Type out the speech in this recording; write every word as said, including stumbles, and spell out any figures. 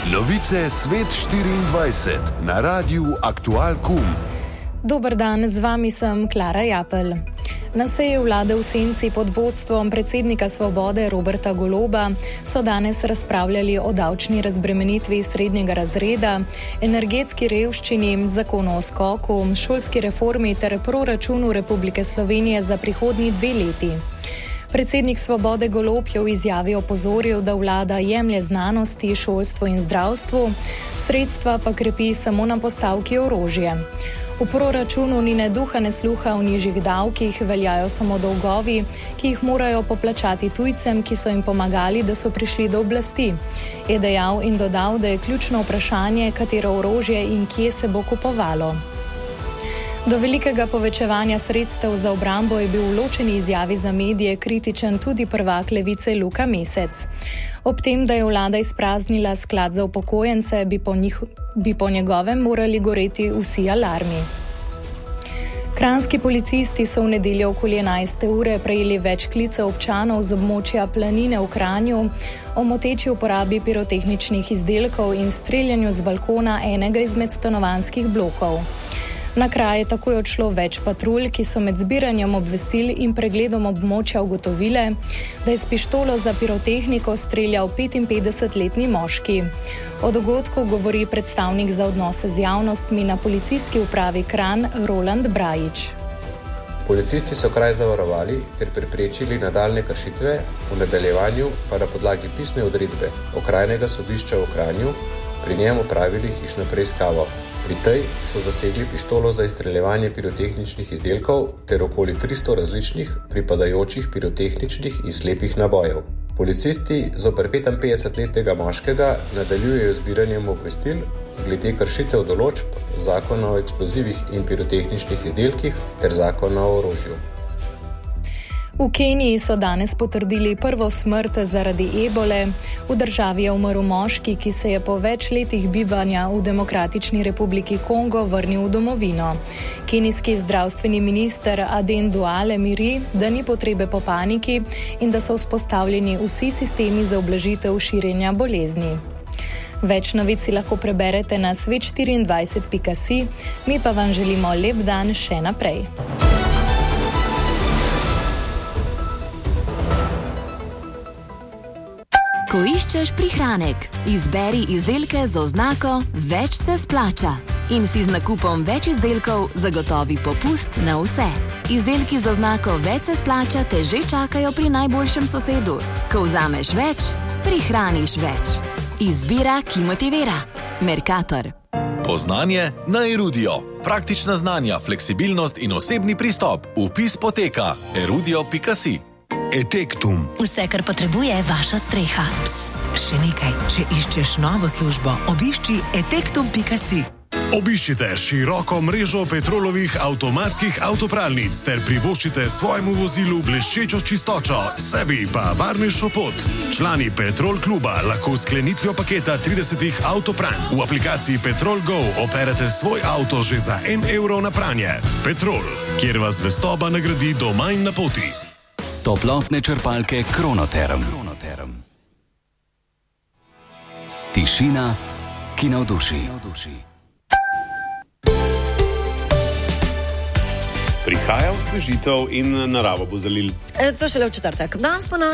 Novice Svet štiriindvajset na Radiu Aktual Kum. Dober dan, z vami sem Klara Japelj. Na seji vlade v senci pod vodstvom predsednika Svobode Roberta Goloba so danes razpravljali o davčni razbremenitvi srednjega razreda, energetski revščini, zakonu o skoku, šolski reformi ter proračunu Republike Slovenije za prihodnji dve leti. Predsednik Svobode Golob je v izjavi opozoril, da vlada jemlje znanosti, šolstvu in zdravstvu, sredstva pa krepi samo na postavki orožje. V proračunu ni ne duha ne sluha o nižjih davkih, veljajo samo dolgovi, ki jih morajo poplačati tujcem, ki so jim pomagali, da so prišli do oblasti, je dejal in dodal, da je ključno vprašanje, katero orožje in kje se bo kupovalo. Do velikega povečevanja sredstev za obrambo je bil v ločeni izjavi za medije kritičen tudi prvak Levice Luka Mesec. Ob tem, da je vlada izpraznila sklad za upokojence, bi po, njih, bi po njegovem morali goreti vsi alarmi. Kranjski policisti so v nedeljo okoli enajste ure prejeli več klicev občanov z območja Planine v Kranju o moteči uporabi pirotehničnih izdelkov in streljanju z balkona enega izmed stanovanjskih blokov. Na kraj je takoj odšlo več patrulj, ki so med zbiranjem obvestil in pregledom območja ugotovile, da je s pištolo za pirotehniko streljal petinpetdesetletni moški. O dogodku govori predstavnik za odnose z javnostmi na policijski upravi Kranj Roland Brajič. Policisti so kraj zavarovali, ker preprečili nadaljne kršitve, v nadaljevanju pa na podlagi pisne odredbe okrajnega sodišča v Kranju pri njem opravili hišno preiskavo. Pri tej so zasegli pištolo za izstreljevanje pirotehničnih izdelkov ter okoli tristo različnih pripadajočih pirotehničnih in slepih nabojev. Policisti zoper petinpetdesetletnega moškega nadaljujejo zbiranjem obvestil glede kršitev določb zakona o eksplozivih in pirotehničnih izdelkih ter zakona o orožju. V Keniji so danes potrdili prvo smrt zaradi ebole. V državi je umrl moški, ki se je po več letih bivanja v Demokratični republiki Kongo vrnil v domovino. Kenijski zdravstveni minister Aden Duale miri, da ni potrebe po paniki in da so vzpostavljeni vsi sistemi za ublažitev širjenja bolezni. Več novic si lahko preberete na svet štiriindvajset pika si, mi pa vam želimo lep dan še naprej. Ko iščeš prihranek, izberi izdelke z oznako Več se splača in si z nakupom več izdelkov zagotovi popust na vse. Izdelki z oznako Več se splača te že čakajo pri najboljšem sosedu. Ko vzameš več, prihraniš več. Izbira, ki motivira. Mercator. Poznanje na Erudio. Praktična znanja, fleksibilnost in osebni pristop. Vpis poteka erudio pika si. Etektum. Vse, kar potrebuje vaša streha. Psst, še nekaj. Če iščeš novo službo, obišči etektum pika si. Obiščite široko mrežo Petrolovih avtomatskih avtopralnic ter privoščite svojemu vozilu bleščečo čistočo, sebi pa varnejšo pot. Člani Petrol kluba lahko s sklenitvijo paketa tridesetih avtopranj v aplikaciji Petrol Go operete svoj avto že za en evro na pranje. Petrol, kjer vas zvestoba nagradi doma in na poti. Toplotne črpalke Kronoterm. Tišina, ki navduši. Prihaja osvežitev in naravo bo zalil. E, to šele v četrtek. Danes po